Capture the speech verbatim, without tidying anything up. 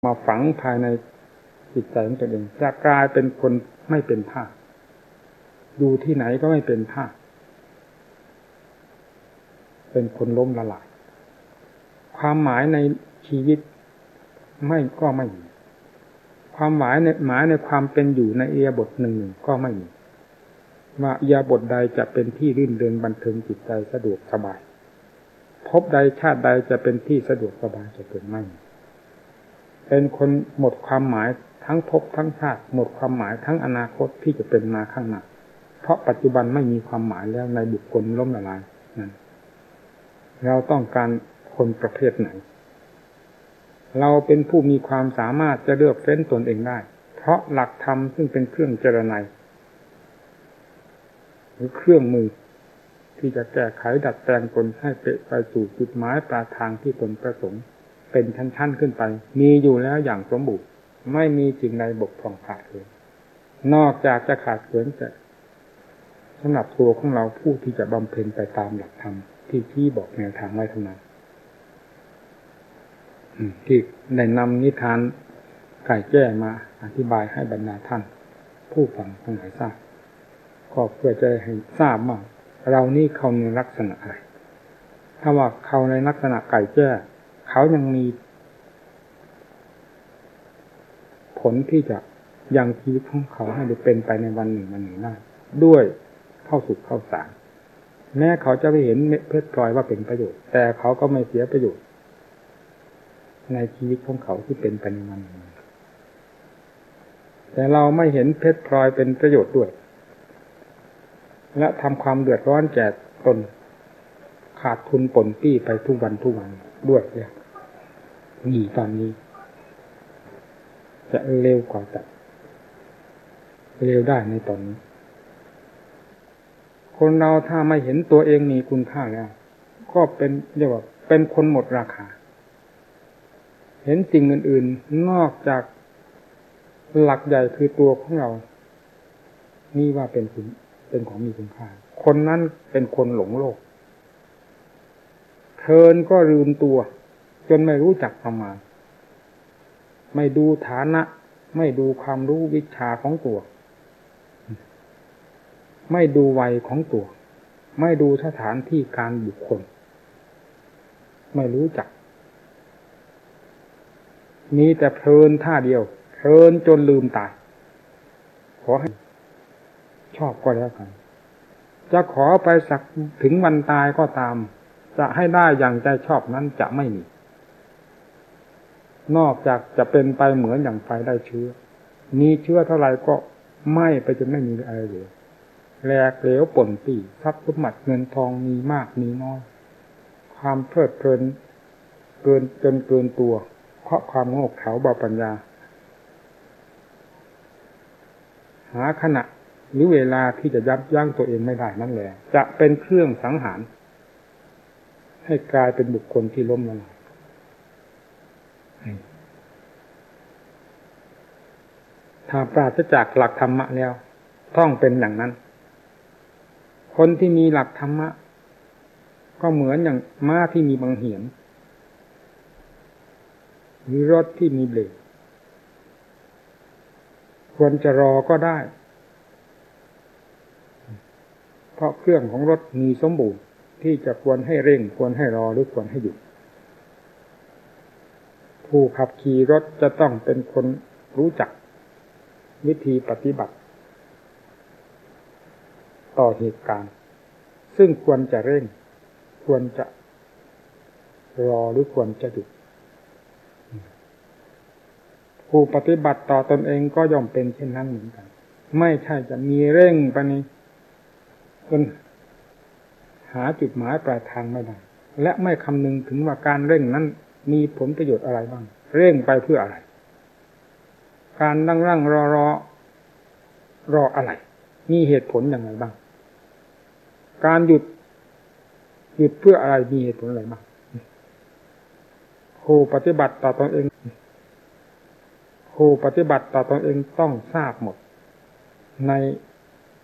มาฝังภายในจิตใจของตัวเองจะกลายเป็นคนไม่เป็นท่าดูที่ไหนก็ไม่เป็นท่าเป็นคนล้มละลายความหมายในชีวิตไม่ก็ไม่มีความหมายในหมายในความเป็นอยู่ในอิริยาบถหนึ่งหนึ่งก็ไม่มีว่าอิริยาบถใดจะเป็นที่รื่นเริงบันเทิงจิตใจสะดวกสบายภพใดชาติใดจะเป็นที่สะดวกสบายจะเป็นไม่เป็นคนหมดความหมายทั้งภพทั้งชาติหมดความหมายทั้งอนาคตที่จะเป็นมาข้างหน้าเพราะปัจจุบันไม่มีความหมายแล้วในบุคคลล้มละลายนั้นเราต้องการคนประเภทไหนเราเป็นผู้มีความสามารถจะเลือกเฟ้นตนเองได้เพราะหลักธรรมซึ่งเป็นเครื่องเจรไนหรือเครื่องมือที่จะแก้ไขดัดแปลงตนให้ไปสู่จุดหมายปลายทางที่ตนประสงค์เป็นชั้นๆขึ้นไปมีอยู่แล้วอย่างสมบูรณ์ไม่มีสิ่งใดบกพร่องขาดเลยนอกจากจะขาดเกินแต่สำหรับตัวของเราผู้ที่จะบำเพ็ญไปตามหลักธรรมที่ที่บอกแนวทางไว้เท่านั้นที่ได้นำนิทานไก่แจ้มาอธิบายให้บรรดาท่านผู้ฟังทั้งหลายทราบก็เพื่อจะให้ทราบว่าเรานี่เขาในลักษณะอะไรถ้าว่าเขาในลักษณะไก่แจ้เขายังมีผลที่จะยังชีวิตของเขาให้ได้เป็นไปในวันหนึ่งวันหนึ่งได้ด้วยเข้าสุขเข้าสารแม้เขาจะไปเห็นเพชรพลอยว่าเป็นประโยชน์แต่เขาก็ไม่เสียประโยชน์ในชีวิตของเขาที่เป็นไปในวันหนึ่งแต่เราไม่เห็นเพชรพลอยเป็นประโยชน์ด้วยและทำความเดือดร้อนแก่ตนขาดทุนปนปี้ไปทุกวันทุกวันด้วยเนี่ยนี่ตอนนี้จะเร็วกว่าจะเร็วได้ในตอนนี้คนเราถ้าไม่เห็นตัวเองมีคุณค่าแล้วก็เป็นเรียกว่าเป็นคนหมดราคาเห็นสิ่งอื่นๆนอกจากหลักใหญ่คือตัวของเรานี่ว่าเป็นคุณเป็นของมีคุณค่าคนนั้นเป็นคนหลงโลกเพลินก็ลืมตัวจนไม่รู้จักประมาณไม่ดูฐานะไม่ดูความรู้วิชาของตัวไม่ดูวัยของตัวไม่ดูสถานที่การบุคคลไม่รู้จักมีแต่เพลินท่าเดียวเพลินจนลืมตายขอให้ชอบก็แล้วกันจะขอไปสักถึงวันตายก็ตามจะให้ได้อย่างใจชอบนั้นจะไม่มีนอกจากจะเป็นไปเหมือนอย่างไฟได้เชื้อมีเชื้อเท่าไหร่ก็ไหม้ไปจนไม่มีอะไรเหลือแหลกเหลวป่นปี่ทรัพย์สมบัติเงินทองมีมากมีน้อยความเพลิดเพลินเกินจนเกินตัวเพราะความโง่เขลาเบาปัญญาหาขณะหรือเวลาที่จะยับยั้งตัวเองไม่ได้นั่นแหละจะเป็นเครื่องสังหารให้กลายเป็นบุคคลที่ล้มละลายถ้าปราศจากหลักธรรมะแล้วต้องเป็นอย่างนั้นคนที่มีหลักธรรมะก็เหมือนอย่างม้าที่มีบังเหียนหรือรถที่มีเบรกควรจะรอก็ได้เพราะเครื่องของรถมีสมบูรณ์ที่จะควรให้เร่งควรให้รอหรือควรให้หยุดผู้ขับขี่รถจะต้องเป็นคนรู้จักวิธีปฏิบัติต่อเหตุการณ์ซึ่งควรจะเร่งควรจะรอหรือควรจะหยุดผู้ปฏิบัติต่อตนเองก็ย่อมเป็นเช่นนั้นเหมือนกันไม่ใช่จะมีเร่งไปนี้จนหาจุดหมายปลายทางไม่ได้และไม่คำนึงถึงว่าการเร่งนั้นมีผลประโยชน์อะไรบ้างเร่งไปเพื่ออะไรการนั่งร่างรอรอรออะไรมีเหตุผลอย่างไรบ้างการหยุดหยุดเพื่ออะไรมีเหตุผลอะไรบ้างผู้ปฏิบัติต่อตนเองผู้ปฏิบัติต่อตนเองต้องทราบหมดใน